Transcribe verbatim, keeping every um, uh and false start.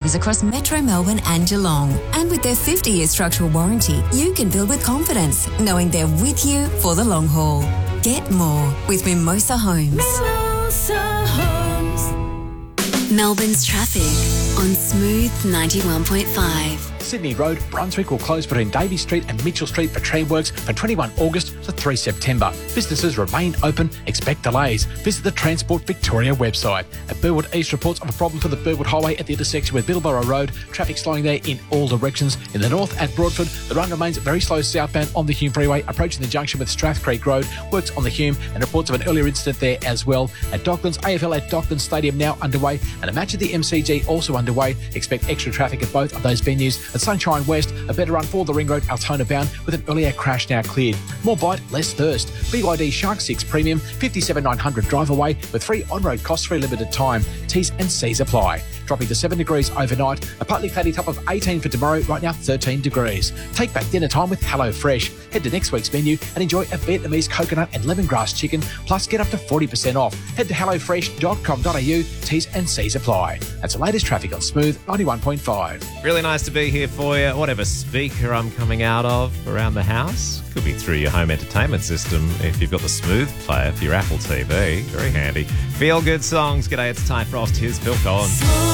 service across Metro Melbourne and Geelong. And with their fifty-year structural warranty, you can build with confidence, knowing they're with you for the long haul. Get more with Mimosa Homes. Mimosa Homes. Melbourne's traffic on Smooth ninety-one point five. Sydney Road, Brunswick will close between Davey Street and Mitchell Street for tramworks from twenty-first August to third September. Businesses remain open. Expect delays. Visit the Transport Victoria website. At Burwood East reports of a problem for the Burwood Highway at the intersection with Middleborough Road. Traffic slowing there in all directions. In the north at Broadford, the run remains very slow southbound on the Hume Freeway, approaching the junction with Strath Creek Road. Works on the Hume and reports of an earlier incident there as well. At Docklands, A F L at Docklands Stadium now underway, and a match at the M C G also underway. Expect extra traffic at both of those venues. At Sunshine West, a better run for the Ring Road Altona bound with an earlier crash now cleared. More bite, less thirst. B Y D Shark six Premium, fifty-seven nine hundred drive away with free on-road costs for a limited time. T's and C's apply. Dropping to seven degrees overnight. A partly cloudy top of eighteen for tomorrow, right now thirteen degrees. Take back dinner time with Hello Fresh. Head to next week's menu and enjoy a Vietnamese coconut and lemongrass chicken, plus get up to forty percent off. Head to hello fresh dot com dot a u. T's and C's apply. That's the latest traffic on Smooth ninety-one point five. Really nice to be here for you. Whatever speaker I'm coming out of around the house. Could be through your home entertainment system if you've got the Smooth player for your Apple T V. Very handy. Feel good songs. G'day, it's Ty Frost. Here's Phil Collins.